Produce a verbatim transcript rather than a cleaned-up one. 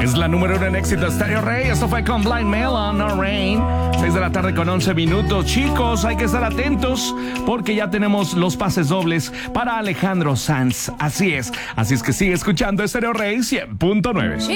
Es la número uno en éxito, Stereo Rey. Esto fue con Blind Melon, No Rain. seis de la tarde con once minutos. Chicos, hay que estar atentos porque ya tenemos los pases dobles para Alejandro Sanz. Así es. Así es que sigue escuchando Stereo Rey cien punto nueve.